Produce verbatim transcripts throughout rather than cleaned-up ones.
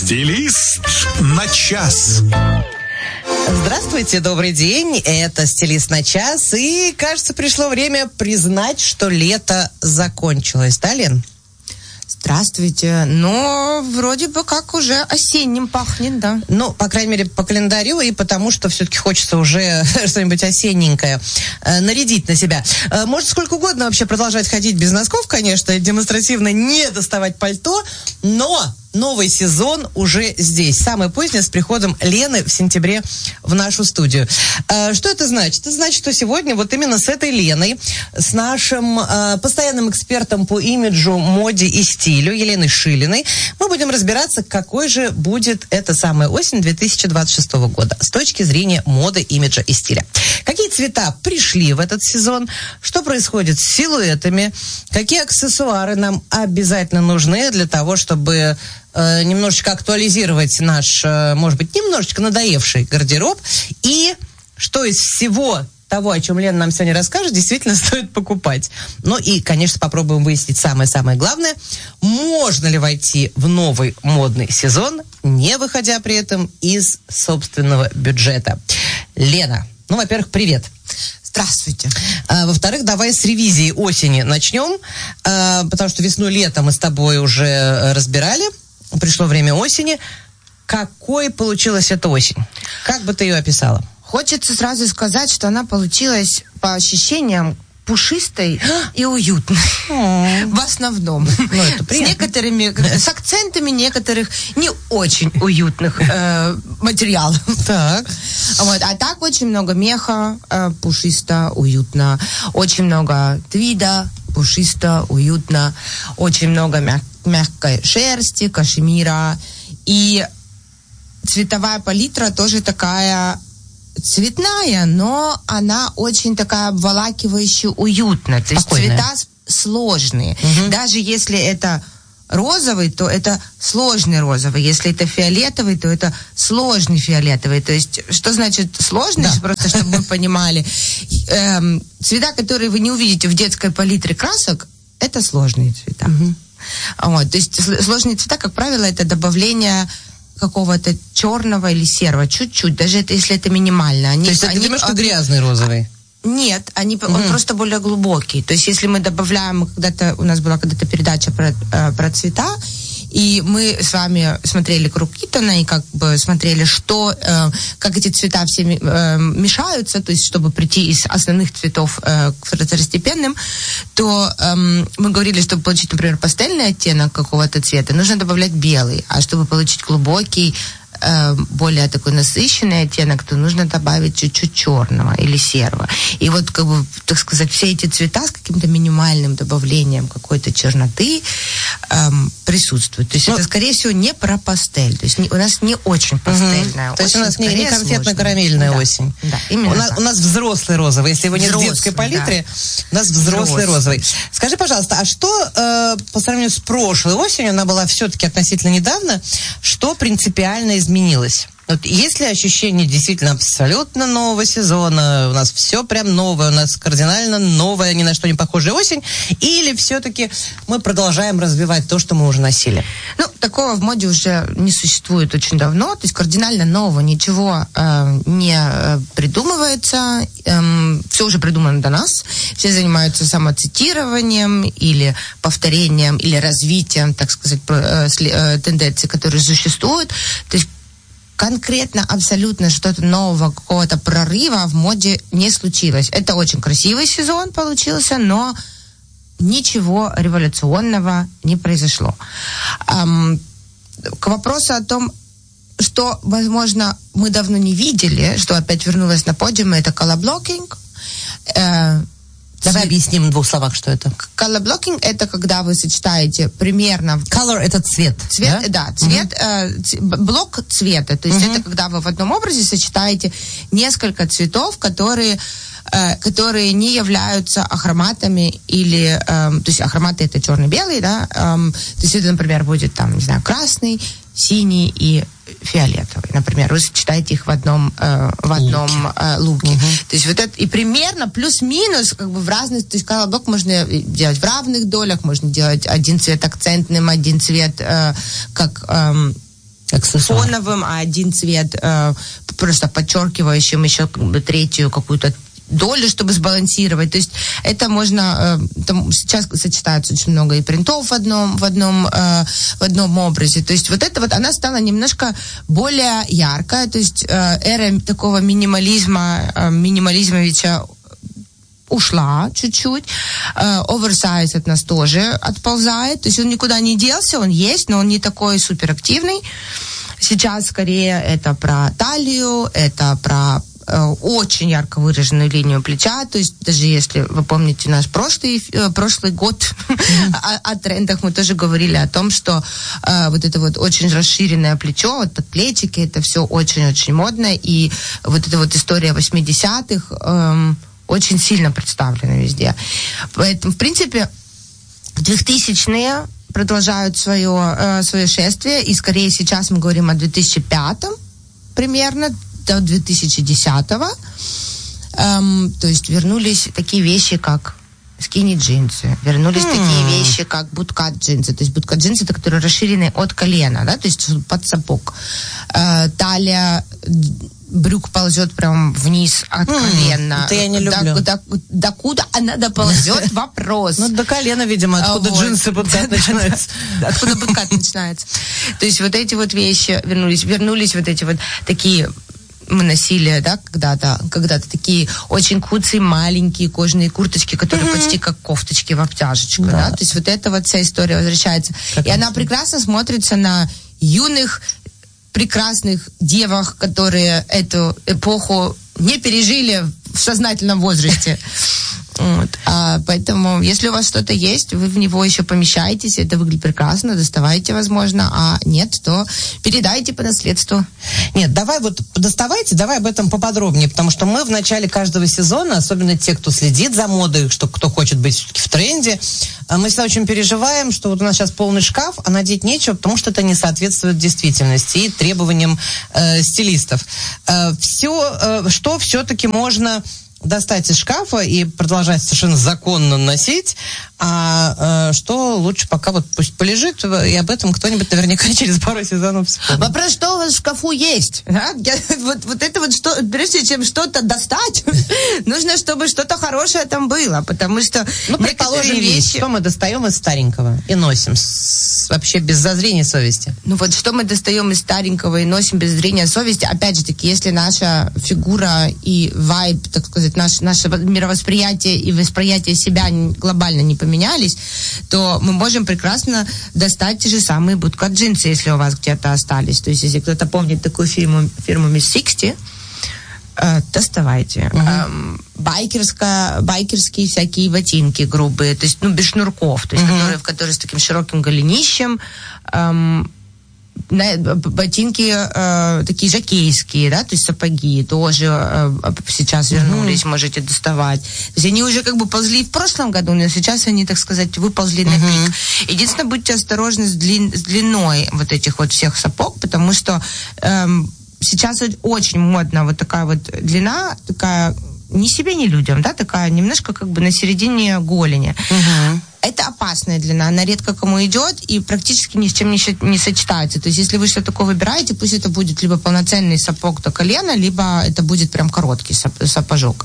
Стилист на час. Здравствуйте, добрый день. Это «Стилист на час». И, кажется, пришло время признать, что лето закончилось. Да, Лен? Здравствуйте. Но вроде бы как уже осенним пахнет, да? Ну, по крайней мере, по календарю и потому, что все-таки хочется уже что-нибудь осенненькое э, нарядить на себя. Э, можно сколько угодно вообще продолжать ходить без носков, конечно, демонстративно не доставать пальто, но новый сезон уже здесь. Самое позднее с приходом Лены в сентябре в нашу студию. Э, что это значит? Это значит, что сегодня вот именно с этой Леной, с нашим э, постоянным экспертом по имиджу, моде и стилю Еленой Шилиной, мы будем разбираться, какой же будет эта самая осень две тысячи двадцать шестого года с точки зрения моды, имиджа и стиля. Какие цвета пришли в этот сезон? Что происходит с силуэтами? Какие аксессуары нам обязательно нужны для того, чтобы э, немножечко актуализировать наш, э, может быть, немножечко надоевший гардероб? И что из всего того, о чем Лена нам сегодня расскажет, действительно стоит покупать. Ну и, конечно, попробуем выяснить самое-самое главное. Можно ли войти в новый модный сезон, не выходя при этом из собственного бюджета? Лена, ну, во-первых, привет. Здравствуйте. А, во-вторых, давай с ревизии осени начнем, а, потому что весну-лето мы с тобой уже разбирали. Пришло время осени. Какой получилась эта осень? Как бы ты ее описала? Хочется сразу сказать, что она получилась по ощущениям пушистой и уютной. В основном. Ну, это с некоторыми, с акцентами некоторых не очень уютных э, материалов. Так. Вот. А так очень много меха, э, пушисто, уютно. Очень много твида, пушисто, уютно. Очень много мяг- мягкой шерсти, кашемира. И цветовая палитра тоже такая цветная, но она очень такая обволакивающая, уютная. То есть Спокойная. цвета сложные. Угу. Даже если это розовый, то это сложный розовый. Если это фиолетовый, то это сложный фиолетовый. То есть, что значит сложный? Да. Просто, чтобы вы понимали. Эм, цвета, которые вы не увидите в детской палитре красок, это сложные цвета. Угу. Вот. То есть, сложные цвета, как правило, это добавление какого-то черного или серого, чуть-чуть, даже это, если это минимально. Они, То есть это они, немножко а, грязный розовый? Нет, они, mm-hmm. он просто более глубокий. То есть если мы добавляем, когда-то у нас была когда-то передача про, э, про цвета, и мы с вами смотрели круг Китона и как бы смотрели, что, э, как эти цвета все э, мешаются, то есть чтобы прийти из основных цветов э, к второстепенным, то э, мы говорили, чтобы получить, например, пастельный оттенок какого-то цвета, нужно добавлять белый, а чтобы получить глубокий, более такой насыщенный оттенок, то нужно добавить чуть-чуть черного или серого. И вот, как бы, так сказать, все эти цвета с каким-то минимальным добавлением какой-то черноты эм, присутствуют. То есть ну, это, скорее всего, не про пастель. То есть не, у нас не очень пастельная угу. осень. То есть у нас не, не конфетно-карамельная да. осень. Да, именно у нас, у нас взрослый розовый. Если его нет в детской палитре, да. у нас взрослый, взрослый розовый. Скажи, пожалуйста, а что э, по сравнению с прошлой осенью, она была все-таки относительно недавно, что принципиально изменилось? изменилось? Вот есть ли ощущение действительно абсолютно нового сезона? У нас все прям новое, у нас кардинально новая, ни на что не похожая осень? Или все-таки мы продолжаем развивать то, что мы уже носили? Ну, такого в моде уже не существует очень давно. То есть кардинально нового ничего э, не э, придумывается. Э, все уже придумано до нас. Все занимаются самоцитированием или повторением, или развитием, так сказать, э, э, тенденций, которые существуют. То есть конкретно абсолютно что-то нового, какого-то прорыва в моде не случилось. Это очень красивый сезон получился, но ничего революционного не произошло. Эм, к вопросу о том, что, возможно, мы давно не видели, что опять вернулось на подиум, это колорблокинг. Э, Давай объясним в двух словах, что это. Color-blocking — это когда вы сочетаете примерно... Color — это цвет. Цвет, да, да цвет, uh-huh. э, ц, блок цвета. То есть uh-huh. это когда вы в одном образе сочетаете несколько цветов, которые, э, которые не являются ахроматами или... Э, то есть ахроматы — это черный-белый, да? Э, то есть это, например, будет там, не знаю, красный, синий и фиолетовый, например, вы сочетаете их в одном э, в одном э, луке. Угу. То есть вот это и примерно плюс-минус как бы в разных, то есть колорблок можно делать в равных долях, можно делать один цвет акцентным, один цвет э, как э, аксессуар. Фоновым, а один цвет э, просто подчеркивающим еще как бы третью какую-то долю, чтобы сбалансировать. То есть это можно... Э, там сейчас сочетается очень много и принтов в одном, в одном, э, в одном образе. То есть вот это вот, она стала немножко более яркая. То есть э, эра такого минимализма, э, минимализмовича ушла чуть-чуть. Оверсайз от нас тоже отползает. То есть он никуда не делся, он есть, но он не такой суперактивный. Сейчас скорее это про талию, это про очень ярко выраженную линию плеча, то есть даже если вы помните наш прошлый, прошлый год mm-hmm. о, о трендах, мы тоже говорили о том, что э, вот это вот очень расширенное плечо, вот под плечики, это все очень-очень модно, и вот эта вот история восьмидесятых э, очень сильно представлена везде. Поэтому, в принципе, двухтысячные продолжают свое, э, свое шествие, и скорее сейчас мы говорим о две тысячи пятом примерно, до две тысячи десятого. Эм, то есть вернулись такие вещи, как скини-джинсы, вернулись mm. такие вещи, как буткат-джинсы. То есть буткат-джинсы, это которые расширены от колена, да, то есть под сапог. Э, талия брюк ползет прям вниз откровенно. Mm, это я не люблю. До, до, до куда она доползет? Вопрос. Ну, до колена, видимо, откуда вот. Джинсы буткат начинаются. Откуда буткат начинается. То есть вот эти вот вещи вернулись. Вернулись вот эти вот такие... Мы носили, да, когда-то, когда-то такие очень куцые маленькие кожаные курточки, которые mm-hmm. почти как кофточки в обтяжечку, да. да. То есть вот эта вот вся история возвращается. Как и она прекрасно смотрится на юных, прекрасных девах, которые эту эпоху не пережили в сознательном возрасте. Вот. А, поэтому, если у вас что-то есть, вы в него еще помещаетесь, это выглядит прекрасно, доставайте, возможно, а нет, то передайте по наследству. Нет, давай вот доставайте, давай об этом поподробнее, потому что мы в начале каждого сезона, особенно те, кто следит за модой, что, кто хочет быть все-таки в тренде, мы всегда очень переживаем, что вот у нас сейчас полный шкаф, а надеть нечего, потому что это не соответствует действительности и требованиям э, стилистов. Э, все, э, что все-таки можно достать из шкафа и продолжать совершенно законно носить, а э, что лучше пока вот пусть полежит, и об этом кто-нибудь наверняка через пару сезонов вспомнит. Вопрос, что у вас в шкафу есть? А? Я, вот, вот это вот, что, прежде чем что-то достать, нужно, чтобы что-то хорошее там было, потому что ну, предположим, вещи... что мы достаем из старенького и носим с, вообще без зазрения совести. Ну вот, что мы достаем из старенького и носим без зрения совести, опять же таки, если наша фигура и вайб, так сказать, наше, наше мировосприятие и восприятие себя глобально не поменялись, то мы можем прекрасно достать те же самые буткат-джинсы, если у вас где-то остались. То есть, если кто-то помнит такую фирму, фирму Miss Sixty, э, доставайте. Uh-huh. Эм, байкерская, байкерские всякие ботинки грубые, то есть, ну, без шнурков, то есть, uh-huh. которые, в которые с таким широким голенищем, эм, ботинки э, такие жокейские, да, то есть сапоги тоже э, сейчас вернулись, mm-hmm. можете доставать. То есть они уже как бы ползли в прошлом году, но сейчас они, так сказать, выползли mm-hmm. на пик. Единственное, будьте осторожны с, длин, с длиной вот этих вот всех сапог, потому что э, сейчас очень модна вот такая вот длина, такая ни себе, ни людям, да, такая немножко как бы на середине голени. Mm-hmm. Это опасная длина, она редко кому идет и практически ни с чем не, не сочетается. То есть, если вы что-то такое выбираете, пусть это будет либо полноценный сапог до колена, либо это будет прям короткий сап- сапожок.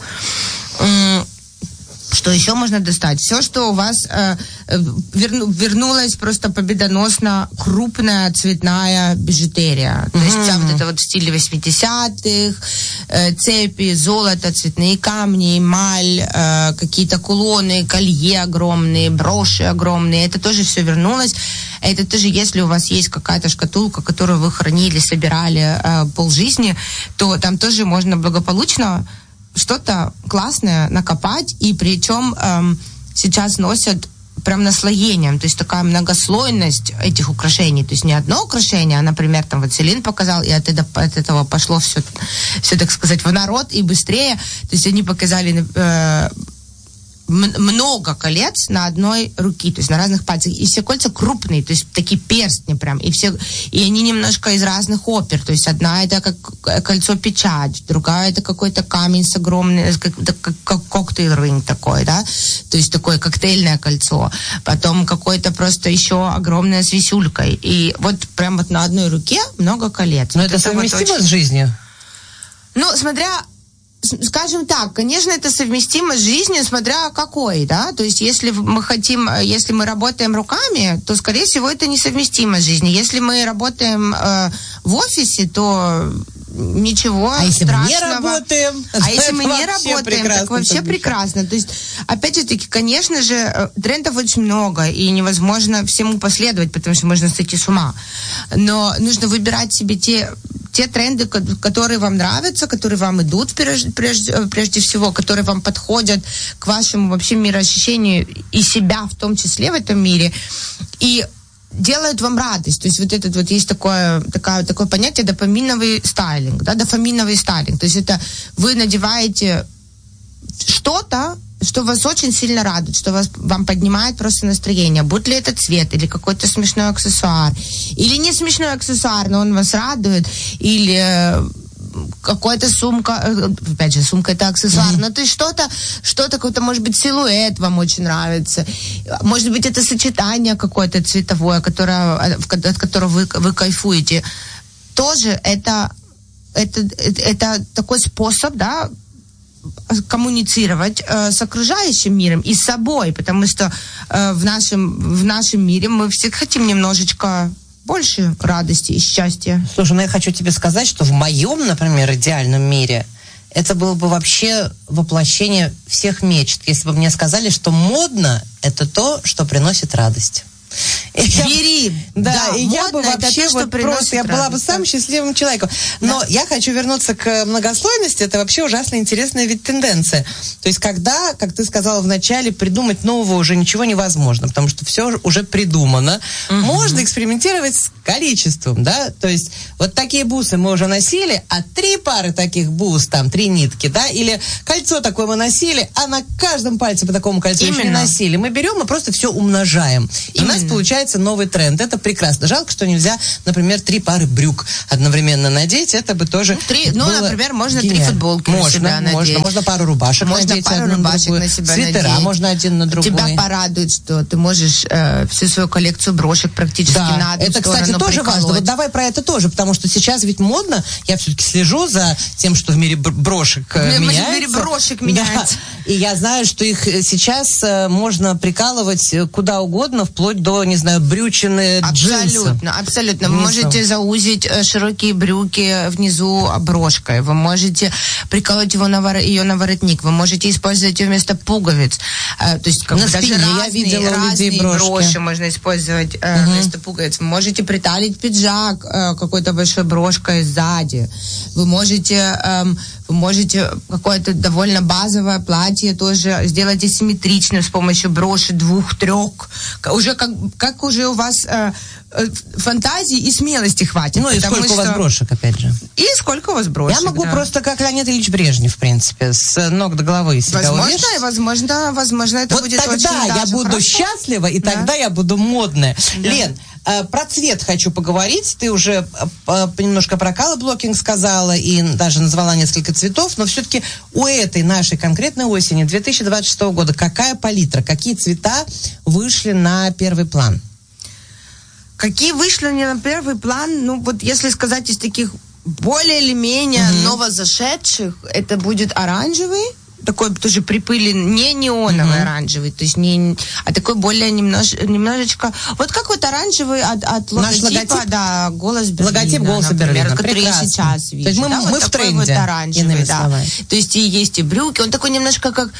Что еще можно достать? Все, что у вас э, верну, вернулась просто победоносно крупная цветная бижутерия. Mm-hmm. То есть вся вот это вот в стиле восьмидесятых, э, цепи, золото, цветные камни, эмаль, э, какие-то кулоны, колье огромные, броши огромные. Это тоже все вернулось. Это тоже, если у вас есть какая-то шкатулка, которую вы хранили, собирали э, полжизни, то там тоже можно благополучно что-то классное накопать, и причем эм, сейчас носят прям наслоением, то есть такая многослойность этих украшений, то есть не одно украшение, а, например, там вот Селин показал, и от этого, от этого пошло все, все, так сказать, в народ и быстрее, то есть они показали э, много колец на одной руке, то есть на разных пальцах, и все кольца крупные, то есть такие перстни прям, и все, и они немножко из разных опер, то есть одна это как кольцо печать, другая это какой-то камень с огромным, как, как, как коктейл-ринг такой, да, то есть такое коктейльное кольцо, потом какое-то просто еще огромное с висюлькой, и вот прям вот на одной руке много колец. Но вот это, это совместимо вот очень... с жизнью? Ну, смотря... Скажем так, конечно, это совместимо с жизнью, смотря какой, да, то есть если мы хотим, если мы работаем руками, то, скорее всего, это несовместимо с жизнью. Если мы работаем э, в офисе, то ничего а если страшного. мы не работаем? А если мы не работаем, так вообще совмещать. прекрасно. То есть, опять же таки, конечно же, трендов очень много, и невозможно всему последовать, потому что можно сойти с ума. Но нужно выбирать себе те... те тренды, которые вам нравятся, которые вам идут прежде, прежде, прежде всего, которые вам подходят к вашему вообще мироощущению и себя в том числе в этом мире, и делают вам радость. То есть вот этот вот есть такое, такое, такое понятие дофаминовый стайлинг, да, дофаминовый стайлинг. То есть это вы надеваете что-то, что вас очень сильно радует, что вас, вам поднимает просто настроение. Будь ли это цвет, или какой-то смешной аксессуар, или не смешной аксессуар, но он вас радует, или какая-то сумка, опять же, сумка это аксессуар, mm-hmm. но то есть что-то, что-то, какой-то, может быть, силуэт вам очень нравится, может быть, это сочетание какое-то цветовое, которое, от которого вы, вы кайфуете. Тоже это, это, это такой способ, да, коммуницировать э, с окружающим миром и с собой, потому что э, в нашем, в нашем мире мы все хотим немножечко больше радости и счастья. Слушай, ну я хочу тебе сказать, что в моем, например, идеальном мире это было бы вообще воплощение всех мечт, если бы мне сказали, что модно – это то, что приносит радость. Бери. Да, да, и я бы вообще то, вот просто, я была бы самым счастливым человеком. Но да. я хочу вернуться к многослойности, это вообще ужасно интересная ведь тенденция. То есть когда, как ты сказала в начале, придумать нового уже ничего невозможно, потому что все уже придумано. Угу. Можно экспериментировать с количеством, да, то есть вот такие бусы мы уже носили, а три пары таких бус, там, три нитки, да, или кольцо такое мы носили, а на каждом пальце по такому кольцу еще не носили. Мы берем и просто все умножаем. И у нас получается новый тренд. Это прекрасно. Жалко, что нельзя, например, три пары брюк одновременно надеть. Это бы тоже три, ну, было например, можно гениально. три футболки можно, на себя надеть. Можно, можно пару рубашек можно надеть. Пару одну рубашек на, на себя свитера надеть. можно один на другой. Тебя порадует, что ты можешь э, всю свою коллекцию брошек практически да. на одну это, сторону кстати, тоже приколоть. важно. Вот давай про это тоже, потому что сейчас ведь модно. Я все-таки слежу за тем, что в мире брошек в меняется. В мире брошек меняется. Да. И я знаю, что их сейчас э, можно прикалывать куда угодно, вплоть до, не знаю, брючины, джинсы. Абсолютно, абсолютно. Вы можете заузить э, широкие брюки внизу брошкой. Вы можете приколоть его на вор... ее на воротник. Вы можете использовать ее вместо пуговиц. Э, то есть как на бы спине даже я разные, видела у людей разные брошки. броши можно использовать э, угу. вместо пуговиц. Вы можете приталить пиджак э, какой-то большой брошкой сзади. Вы можете, э, вы можете какое-то довольно базовое платье тоже сделать асимметричным с помощью броши двух-трех. Уже как, как уже у вас э, фантазии и смелости хватит. Ну и сколько что... у вас брошек, опять же. И сколько у вас брошек, Я могу да. просто, как Леонид Ильич Брежнев, в принципе, с ног до головы себя возможно, увешать. Возможно, возможно, это вот будет очень даже тогда я буду хорошо. счастлива, и да. тогда я буду модная. Да. Лен, э, про цвет хочу поговорить. Ты уже э, немножко про колор-блокинг сказала и даже назвала несколько цветов, но все-таки у этой нашей конкретной осени две тысячи двадцать шестого года какая палитра, какие цвета вышли на первый план? Какие вышли на первый план, ну вот если сказать из таких более или менее mm-hmm. новозашедших, это будет оранжевый, такой тоже припылен, не неоновый mm-hmm. оранжевый, то есть не, а такой более немнож, немножечко, вот как вот оранжевый от, от логотипа, логотип? Да, голос Берлина, логотип голоса например, Берлина, который прекрасно. я сейчас вижу. То есть мы, да, мы вот в такой тренде, вот оранжевый, да. словами. То есть и есть и брюки, он такой немножко как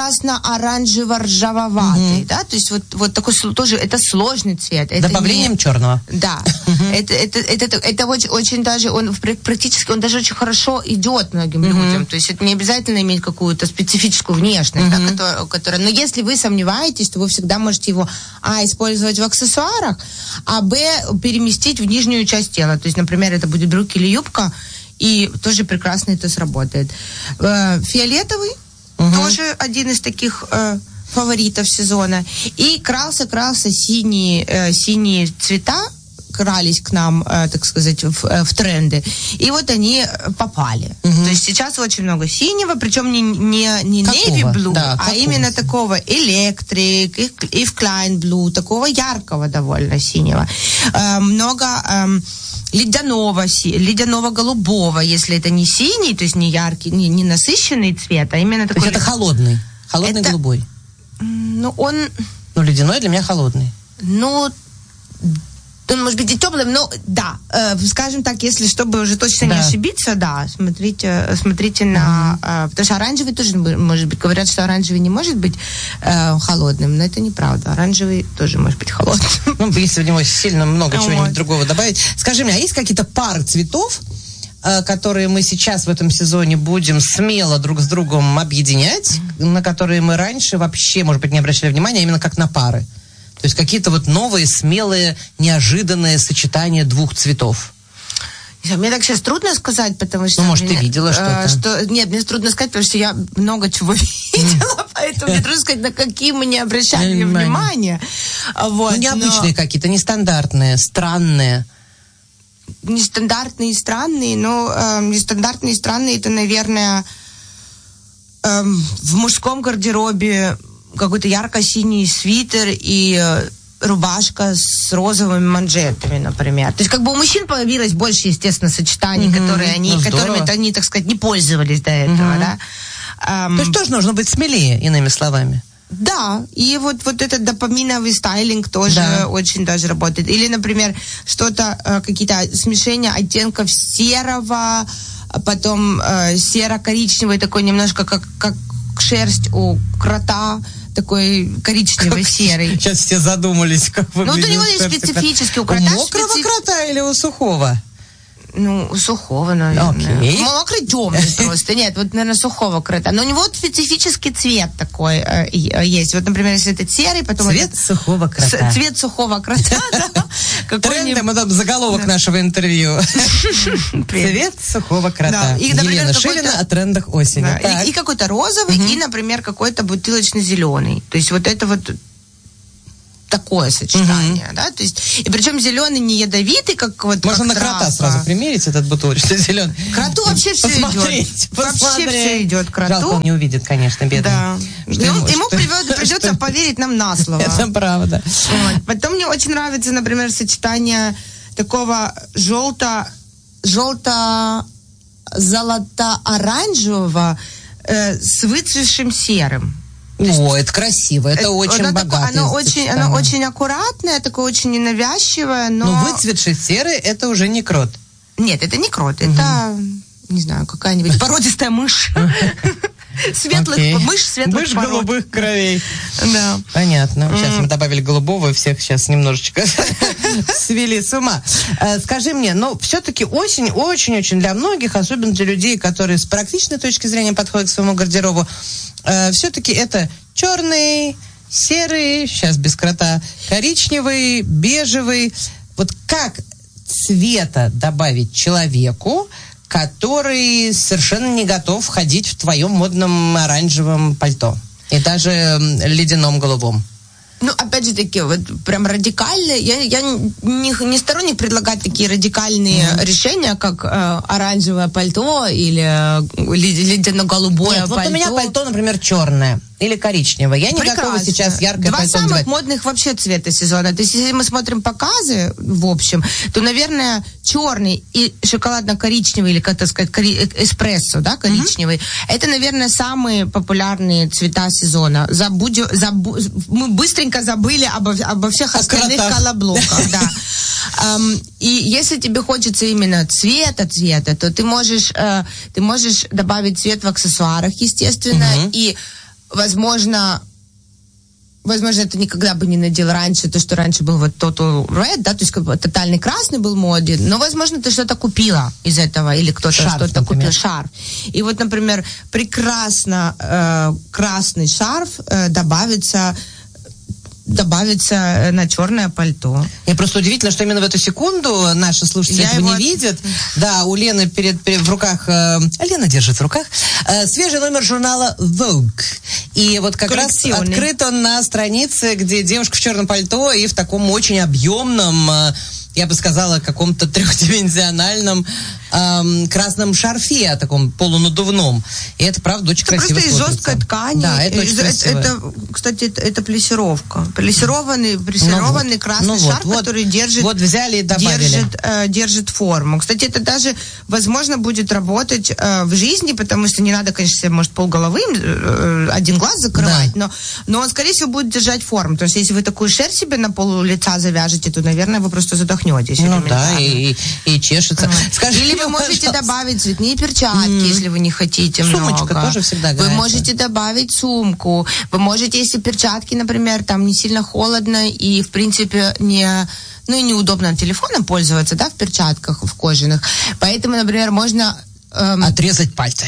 красно-оранжево-ржавоватый, mm-hmm. да, то есть вот, вот такой тоже, это сложный цвет. Это добавлением не, черного. Да, mm-hmm. это, это, это, это, это очень, очень даже, он практически, он даже очень хорошо идет многим mm-hmm. людям, то есть это не обязательно иметь какую-то специфическую внешность, Mm-hmm. да, который, который, но если вы сомневаетесь, то вы всегда можете его а, использовать в аксессуарах, а б, переместить в нижнюю часть тела. То есть, например, это будет брюки или юбка, и тоже прекрасно это сработает. Э, фиолетовый, mm-hmm. тоже один из таких э, фаворитов сезона. И крался-крался синие, э, синие цвета, крались к нам, э, так сказать, в, э, в тренды. И вот они попали. Uh-huh. То есть сейчас очень много синего, причем не, не, не navy blue, да, а именно такого электрик, и в Klein blue, такого яркого довольно синего. Э, много... Э, ледяного, ледяного голубого, если это не синий, то есть не яркий, не, не насыщенный цвет, а именно такой... То есть это холодный, холодный это, голубой. Ну, он... Ну, ледяной для меня холодный. Ну, он может быть и теплым, но да, э, скажем так, если чтобы уже точно да. не ошибиться, да, смотрите, смотрите на... Uh-huh. Э, потому что оранжевый тоже может быть, говорят, что оранжевый не может быть э, холодным, но это неправда. Оранжевый тоже может быть холодным. Ну, если в него сильно много вот. чего-нибудь другого добавить. Скажи мне, а есть какие-то пары цветов, э, которые мы сейчас в этом сезоне будем смело друг с другом объединять, uh-huh. на которые мы раньше вообще, может быть, не обращали внимания, а именно как на пары? То есть какие-то вот новые, смелые, неожиданные сочетания двух цветов. Мне так сейчас трудно сказать, потому что... Ну, может, меня, ты видела что-то? Э, что, нет, мне трудно сказать, потому что я много чего видела, поэтому мне трудно сказать, на какие мы не обращали внимания. Вот, ну, необычные но... какие-то, нестандартные, странные. Нестандартные и странные, но э, нестандартные и странные, это, наверное, э, в мужском гардеробе какой-то ярко-синий свитер и э, рубашка с розовыми манжетами, например. То есть как бы у мужчин появилось больше, естественно, сочетаний, mm-hmm. которые они, ну, которыми они, так сказать, не пользовались до этого, mm-hmm. да. Um, То есть тоже нужно быть смелее, иными словами. Да, и вот, вот этот допаминовый стайлинг тоже да. очень даже работает. Или, например, что-то, э, какие-то смешения оттенков серого, потом э, серо-коричневый, такой немножко как, как шерсть у крота, такой коричневый-серый. Сейчас все задумались, как выглядит. Ну, вот у него есть специфический. У, у мокрого специф... крота или у сухого? Ну, у сухого, наверное. Okay. Мокрый темный просто. Нет, вот, наверное, сухого крота. Но у него вот специфический цвет такой э, есть. Вот, например, если это серый, потом... Цвет это... сухого крота. С, цвет сухого крота, да. Трендом, это заголовок нашего интервью. Цвет сухого крота. Елена Шилина о трендах осени. И какой-то розовый, и, например, какой-то бутылочно-зеленый. То есть вот это вот... такое сочетание, uh-huh. да, то есть, и причем зеленый не ядовитый, как вот можно как на крота травка. Сразу примерить этот бутылочный зеленый. Кроту вообще все идет. Вообще все идет кроту. Жалко, он не увидит, конечно, бедный. Да. Что ему, ему придется, придется поверить нам на слово. Это правда. Вот. Потом мне очень нравится, например, сочетание такого желто, желто-золото-оранжевого э, с выцветшим серым. О, это красиво, это, это очень богатое. Оно очень, оно очень аккуратное, такое очень ненавязчивое, но... Но выцветший серый, это уже не крот. Нет, это не крот, угу. это, не знаю, какая-нибудь породистая мышь. Светлых, мышь светлых мышь пород. Голубых кровей. Да. Понятно. Сейчас мы добавили голубого, и всех сейчас немножечко свели с ума. Скажи мне, но все-таки осень очень-очень для многих, особенно для людей, которые с практичной точки зрения подходят к своему гардеробу, все-таки это черный, серый, сейчас без крота, коричневый, бежевый. Вот как цвета добавить человеку, который совершенно не готов ходить в твоем модном оранжевом пальто и даже ледяном голубом? Ну, опять же таки, вот прям радикальные, я, я не, не сторонник предлагать такие радикальные mm-hmm. решения, как э, оранжевое пальто или э, ледяно-голубое Нет, пальто. Вот у меня пальто, например, черное или коричневое. Я не Прекрасно. готова сейчас яркое Два пальто самых надевать. модных вообще цвета сезона. То есть, если мы смотрим показы, в общем, то, наверное, черный и шоколадно-коричневый, или, как так сказать, кори- эспрессо, да, коричневый, mm-hmm. это, наверное, самые популярные цвета сезона. Забудем, забу- мы быстренько забыли обо, обо всех остальных колоблоках, да. Um, и если тебе хочется именно цвета цвета, то ты можешь, uh, ты можешь добавить цвет в аксессуарах, естественно, uh-huh. и, возможно, возможно, это никогда бы не надел раньше, то, что раньше был вот total red, да, то есть как бы тотальный красный был моден, но, возможно, ты что-то купила из этого, или кто-то шарф, что-то например. купил, шарф. И вот, например, прекрасно э, красный шарф э, добавится добавиться на черное пальто. И просто удивительно, что именно в эту секунду наши слушатели Я этого его... не видят. Да, у Лены перед, перед в руках, э, Лена держит в руках, э, свежий номер журнала Vogue. И вот как раз открыт он на странице, где девушка в черном пальто и в таком очень объемном, э, я бы сказала, каком-то трехдименsionальном эм, красном шарфе, таком полунадувном. И это, правда, очень это красиво смотрится. Просто из жесткой ткани. Да, это очень это, красиво. Это, кстати, это, это плессировка. Плессированный, плессированный ну вот, красный ну шарф, вот, который держит, вот взяли и добавили. Держит, э, держит форму. Кстати, это даже, возможно, будет работать э, в жизни, потому что не надо, конечно, себе, может, полголовы, э, один глаз закрывать, да. но, но он, скорее всего, будет держать форму. То есть, если вы такую шерсть себе на полу лица завяжете, то, наверное, вы просто задохнетесь. Ну да, и, и чешется. Mm. Скажи, Или вы можете пожалуйста. добавить цветные перчатки, mm. если вы не хотите Сумочка много. тоже всегда Вы годится. можете добавить сумку. Вы можете, если перчатки, например, там не сильно холодно и, в принципе, не... ну и неудобно телефоном пользоваться, да, в перчатках, в кожаных. Поэтому, например, можно... Эм, отрезать пальцы.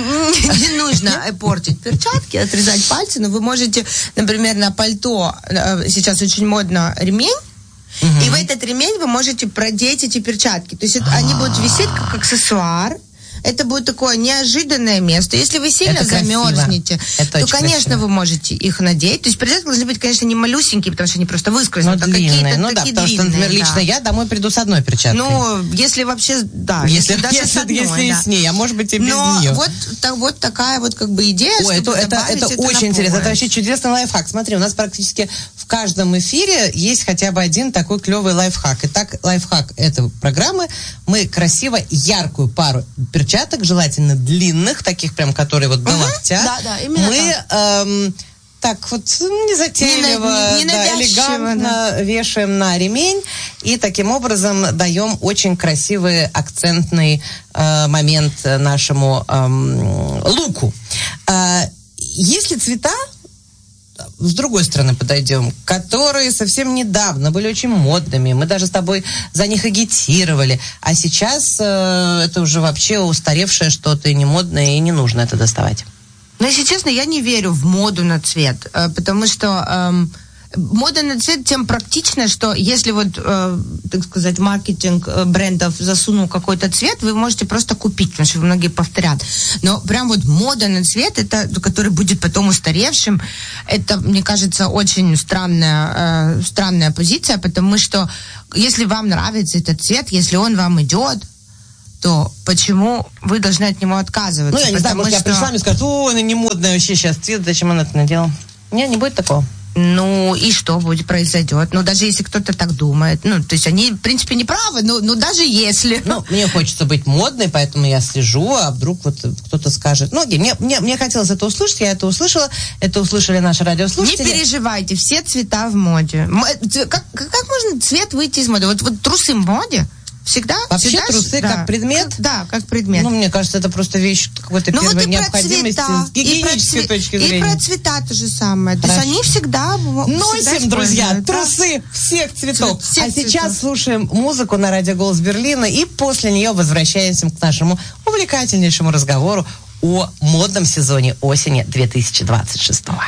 Не нужно портить перчатки, отрезать пальцы, но вы можете, например, на пальто, сейчас очень модно ремень, Uh-huh. и в этот ремень вы можете продеть эти перчатки. То есть это, они будут висеть как аксессуар. Это будет такое неожиданное место. Если вы сильно замерзнете, то, конечно, красиво. Вы можете их надеть. То есть перчатки должны быть, конечно, не малюсенькие, потому что они просто выскользнут, но а какие-то ну, да, потому длинные. Что, например, да. лично я домой приду с одной перчаткой. Ну, если вообще, да. Если, если, даже если, с одной, если да. и с ней, а может быть и без но нее. Вот, так, вот такая вот как бы идея, Ой, чтобы это, добавить это, это очень интересно. Это вообще чудесный лайфхак. Смотри, у нас практически в каждом эфире есть хотя бы один такой клевый лайфхак. Итак, лайфхак этой программы. Мы красиво яркую пару перчаток, желательно длинных, таких прям, которые вот до угу, локтя. Да, да, именно мы эм, так вот незатейливо, не, не, не да, элегантно да. вешаем на ремень и таким образом даем очень красивый акцентный э, момент нашему эм, луку. Э, есть ли цвета, с другой стороны подойдем, которые совсем недавно были очень модными, мы даже с тобой за них агитировали, а сейчас э, это уже вообще устаревшее что-то и не модное, и не нужно это доставать. Но, если честно, я не верю в моду на цвет, э, потому что эм, мода на цвет тем практична, что если вот, э, так сказать, маркетинг э, брендов засунул какой-то цвет, вы можете просто купить, потому что многие повторят. Но прям вот мода на цвет, это, который будет потом устаревшим, это, мне кажется, очень странная, э, странная позиция, потому что если вам нравится этот цвет, если он вам идет, то почему вы должны от него отказываться? Ну, я не знаю, может, что... я пришла, мне скажут, о, она не модная вообще сейчас цвет, зачем она это надела? Нет, не будет такого. Ну, и что будет произойдет? Ну, даже если кто-то так думает. Ну, то есть они, в принципе, не правы, но, но даже если... Ну, мне хочется быть модной, поэтому я слежу, а вдруг вот кто-то скажет... Ну, мне, мне, мне хотелось это услышать, я это услышала, это услышали наши радиослушатели. Не переживайте, все цвета в моде. Как, как можно цвет выйти из моды? Вот, вот трусы в моде? Всегда? Вообще всегда, трусы да. как предмет? Как, да, как предмет. Ну, мне кажется, это просто вещь какой-то ну, первой вот необходимости цвета, с гигиенической и точки цве- зрения. И про цвета то же самое. Хорошо. То есть они всегда Носим, друзья, да? трусы всех цветов. Всех а цветов. сейчас слушаем музыку на радио «Голос Берлина» и после нее возвращаемся к нашему увлекательнейшему разговору о модном сезоне осени две тысячи двадцать шестого.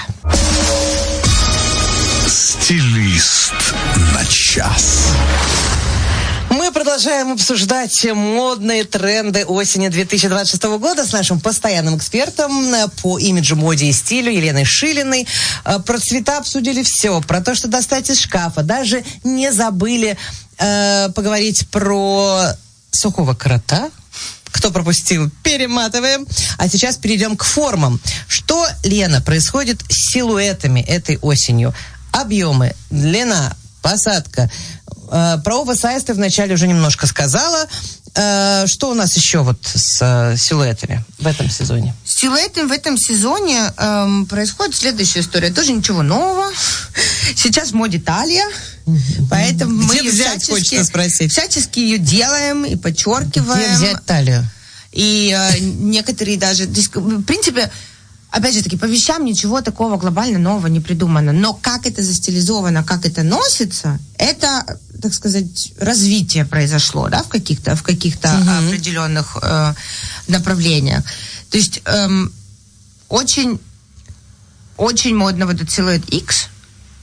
Стилист на час. Мы продолжаем обсуждать модные тренды осени две тысячи двадцать шестого года с нашим постоянным экспертом по имиджу, моде и стилю Еленой Шилиной. Про цвета обсудили все, про то, что достать из шкафа. Даже не забыли э, поговорить про сухого крота. Кто пропустил, перематываем. А сейчас перейдем к формам. Что, Лена, происходит с силуэтами этой осенью? Объемы, длина, посадка. Э, про оверсайз ты вначале уже немножко сказала. Э, что у нас еще вот с э, силуэтами в этом сезоне? С силуэтами в этом сезоне эм, происходит следующая история. Тоже ничего нового. Сейчас в моде талия. Mm-hmm. Поэтому Где мы взять, всячески, хочется спросить. всячески ее делаем и подчеркиваем. Где взять талию? И э, некоторые даже... В принципе... Опять же таки, по вещам ничего такого глобально нового не придумано. Но как это застилизовано, как это носится, это, так сказать, развитие произошло, да, в каких-то, в каких-то mm-hmm. определенных э, направлениях. То есть эм, очень, очень модно вот этот силуэт X. Он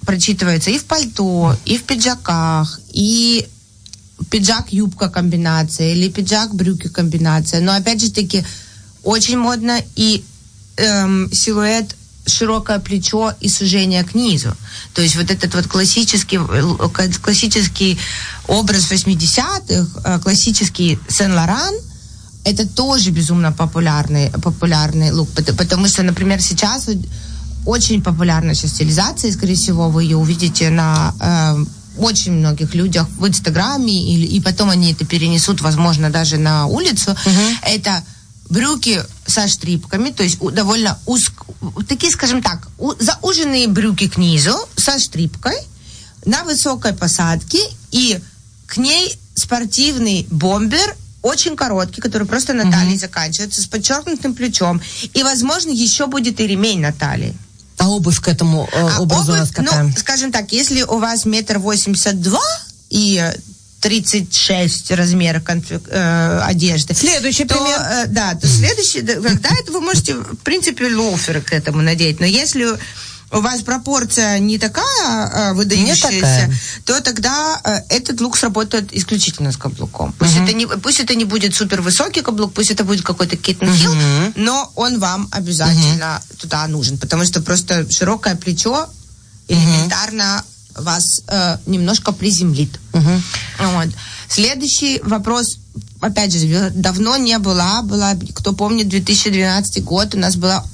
прочитывается и в пальто, и в пиджаках, и пиджак-юбка комбинация, или пиджак-брюки комбинация. Но опять же таки очень модно и эм, силуэт широкое плечо и сужение к низу. То есть вот этот вот классический, классический образ восьмидесятых, классический Сен-Лоран, это тоже безумно популярный, популярный лук. Потому что, например, сейчас очень популярна сейчас стилизация, и, скорее всего, вы ее увидите на э, очень многих людях в Инстаграме, и, и потом они это перенесут, возможно, даже на улицу. Uh-huh. Это брюки со штрипками, то есть довольно узко, такие, скажем так, у, зауженные брюки к низу со штрипкой на высокой посадке, и к ней спортивный бомбер, очень короткий, который просто на талии uh-huh. заканчивается, с подчеркнутым плечом, и, возможно, еще будет и ремень на талии. А обувь к этому э, а образу обувь, у нас какая? Ну, скажем так, если у вас метр восемьдесят два и тридцать шесть размера конфиг, э, одежды. Следующий то, пример. Э, да, то следующий, тогда это вы можете, в принципе, лоферы к этому надеть. Но если у вас пропорция не такая э, выдающаяся, не такая. То тогда э, этот лук сработает исключительно с каблуком. Пусть, uh-huh. это не, пусть это не будет супер высокий каблук, пусть это будет какой-то киттен-хилл, uh-huh. но он вам обязательно uh-huh. туда нужен, потому что просто широкое плечо элементарно uh-huh. вас э, немножко приземлит. Uh-huh. Вот. Следующий вопрос, опять же, давно не была, была, кто помнит, две тысячи двенадцатый год, у нас была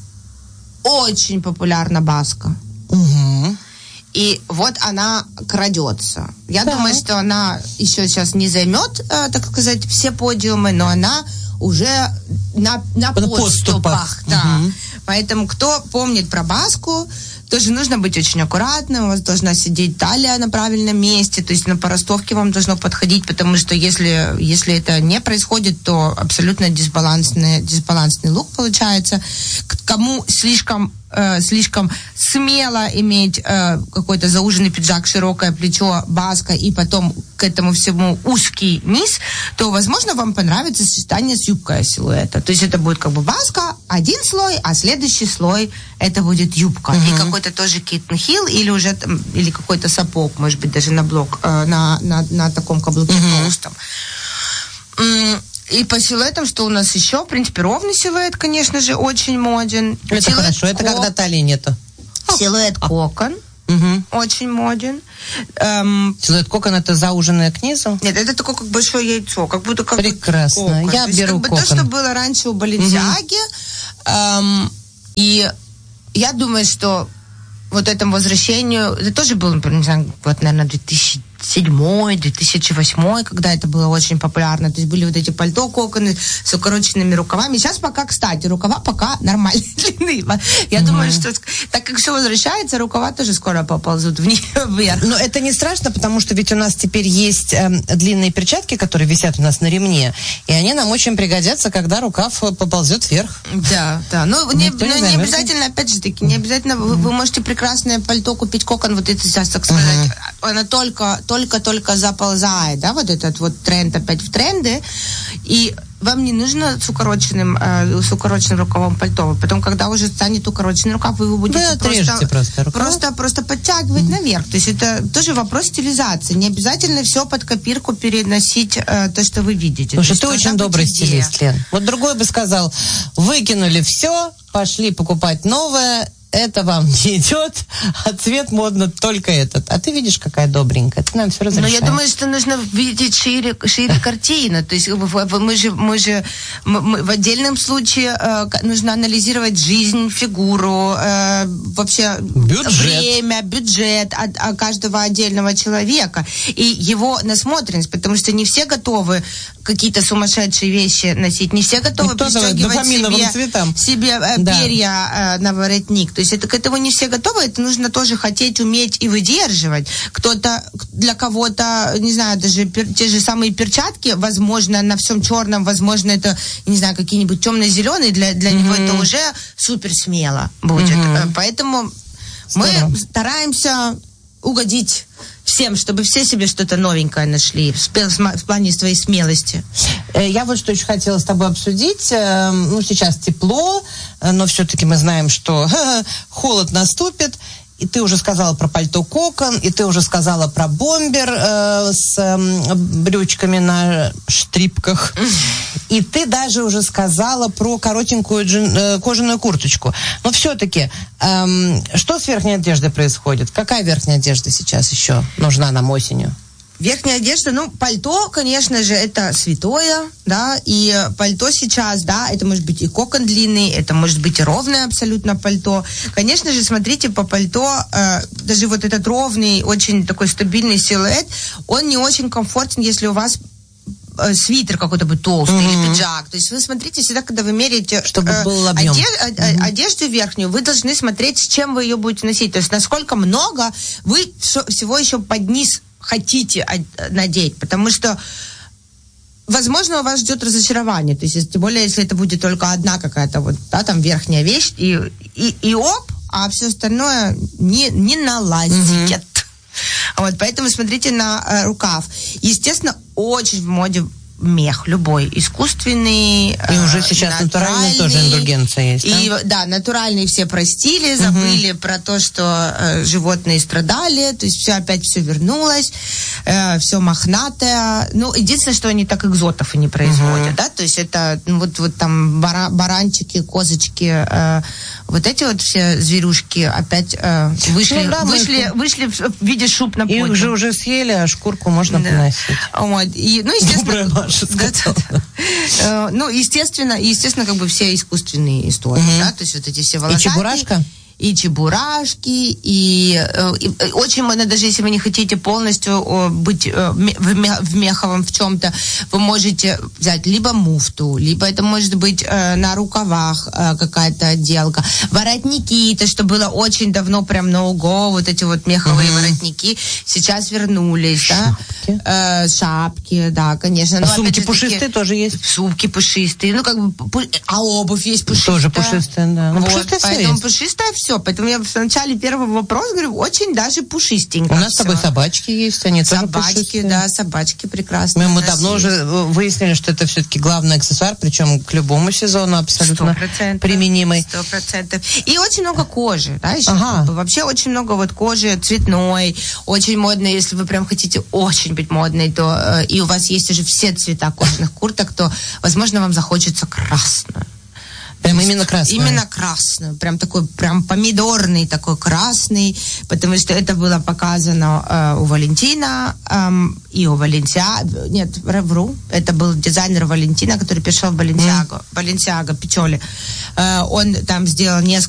очень популярна баска. Угу. И вот она крадется. Я да. думаю, что она еще сейчас не займет, э, так сказать, все подиумы, но она уже на, на подступах. подступах да. Угу. Поэтому, кто помнит про баску, тоже нужно быть очень аккуратным, у вас должна сидеть талия на правильном месте, то есть на поростовке вам должно подходить, потому что если, если это не происходит, то абсолютно дисбалансный, дисбалансный лук получается. Кому слишком, э, слишком смело иметь э, какой-то зауженный пиджак, широкое плечо, баска и потом к этому всему узкий низ, то, возможно, вам понравится сочетание с юбкой силуэта. То есть это будет как бы баска, один слой, а следующий слой это будет юбка. Uh-huh. И какой-то тоже киттен-хилл или уже там, или какой-то сапог, может быть, даже на блок, э, на, на, на таком каблуке uh-huh. толстом. И по силуэтам, что у нас еще? В принципе, ровный силуэт, конечно же, очень моден. Это силуэт хорошо, это кок... когда талии нету. Силуэт кокон. Угу. Очень моден. Эм... Силуэт кокон это зауженное к низу? Нет, это такое как большое яйцо, как будто как прекрасно. Кокон. Я то беру есть, как кокон. бы то, что было раньше у Баленсиаги. Угу. Эм... И я думаю, что вот этому возвращению, это тоже было, не знаю, вот, наверное, две тысячи седьмой, две тысячи восьмой, когда это было очень популярно. То есть были вот эти пальто коконы с укороченными рукавами. Сейчас пока, кстати, рукава пока нормальной длины. Я mm-hmm. думаю, что так как все возвращается, рукава тоже скоро поползут вверх. Но это не страшно, потому что ведь у нас теперь есть э, длинные перчатки, которые висят у нас на ремне, и они нам очень пригодятся, когда рукав поползет вверх. Да, да. Но не, не, не обязательно, опять же таки, не обязательно, mm-hmm. вы, вы можете прекрасное пальто купить, кокон, вот это сейчас, так сказать, mm-hmm. она только только-только заползает, да, вот этот вот тренд опять в тренды, и вам не нужно с укороченным, э, с укороченным рукавом пальто. Потом, когда уже станет укороченный рукав, вы его будете просто, просто, просто, просто подтягивать mm-hmm. наверх. То есть это тоже вопрос стилизации. Не обязательно все под копирку переносить э, то, что вы видите. Слушай, ты очень добрый стилист, Лен. Вот другой бы сказал, выкинули все, пошли покупать новое, это вам не идет, а цвет модно только этот. А ты видишь, какая добренькая. Ты нам все разрешаешь. Но я думаю, что нужно видеть шире, шире картину. То есть мы же, мы же мы, в отдельном случае э, нужно анализировать жизнь, фигуру, э, вообще бюджет. время, бюджет от, от каждого отдельного человека и его насмотренность, потому что не все готовы какие-то сумасшедшие вещи носить, не все готовы пристегивать себе, себе э, да. перья э, на воротник. То есть это, к этому не все готовы, это нужно тоже хотеть, уметь и выдерживать. Кто-то, для кого-то, не знаю, даже пер, те же самые перчатки, возможно, на всем черном, возможно, это, не знаю, какие-нибудь темно-зеленые, для, для mm-hmm. него это уже супер смело будет. Mm-hmm. Поэтому Здорово. мы стараемся угодить всем, чтобы все себе что-то новенькое нашли в, в плане своей смелости. Я вот что еще хотела с тобой обсудить. Ну, сейчас тепло, но все-таки мы знаем, что холод наступит. и ты уже сказала про пальто кокон, и ты уже сказала про бомбер э, с э, брючками на штрипках, и ты даже уже сказала про коротенькую джин, э, кожаную курточку. Но все-таки, э, что с верхней одеждой происходит? Какая верхняя одежда сейчас еще нужна нам осенью? Верхняя одежда, ну, пальто, конечно же, это святое, да, и пальто сейчас, да, это может быть и кокон длинный, это может быть и ровное абсолютно пальто. Конечно же, смотрите, по пальто, э, даже вот этот ровный, очень такой стабильный силуэт, он не очень комфортен, если у вас э, свитер какой-то будет толстый, mm-hmm. или пиджак. То есть вы смотрите всегда, когда вы меряете чтобы э, был объем. Оде- mm-hmm. одежду верхнюю, вы должны смотреть, с чем вы ее будете носить. То есть насколько много вы всего еще под низ хотите надеть, потому что, возможно, у вас ждет разочарование, то есть, тем более, если это будет только одна какая-то вот, да, там, верхняя вещь, и, и, и оп, а все остальное не, не налазит. Mm-hmm. Вот, поэтому смотрите на э, рукав. Естественно, очень в моде мех любой, искусственный, и э, уже сейчас натуральный тоже индульгенция есть, и, да? Да, натуральные все простили, забыли угу. про то, что э, животные страдали, то есть все опять все вернулось, э, все мохнатое. Ну, единственное, что они так экзотов и не производят, угу. да, то есть это ну, вот, вот там бара, баранчики, козочки, э, вот эти вот все зверюшки опять э, вышли, ну, да, вышли, вышли в виде шуб на подиум. Их же уже съели, а шкурку можно да. поносить. Вот. И, ну, естественно, да, да, да. Ну, естественно, естественно, как бы все искусственные истории, угу. да, то есть вот эти все волосатые. И чебурашка? И чебурашки, и, и очень можно, даже если вы не хотите полностью быть в меховом в чем-то, вы можете взять либо муфту, либо это может быть на рукавах какая-то отделка. Воротники, то, что было очень давно прям no-go, вот эти вот меховые uh-huh. воротники, сейчас вернулись, шапки. да. Э, шапки, да, конечно. А но, сумки пушистые таки, тоже есть? Сумки пушистые, ну как бы, а обувь есть пушистая. Тоже пушистая, да. Ну, вот, пушистая поэтому есть. Пушистая все. Поэтому я в начале первого вопроса говорю, очень даже пушистенько. У нас все. с тобой собачки есть, они собачки, тоже пушистые. Да, собачки прекрасные. Мы, мы давно есть. Уже выяснили, что это все-таки главный аксессуар, причем к любому сезону абсолютно сто процентов применимый. Сто процентов. И очень много кожи, да, еще. Ага. Вообще очень много вот кожи цветной, очень модной. Если вы прям хотите очень быть модной, то э, и у вас есть уже все цвета кожаных курток, то, возможно, вам захочется красную. Прям именно красный. Именно красный. Прям такой, прям помидорный такой красный, потому что это было показано э, у Валентина э, и у Валенсиаго. Нет, вру. Это был дизайнер Валентина, который пришел в Баленсиаго. Mm. Баленсиаго, Пичоли. Э, он там сделал несколько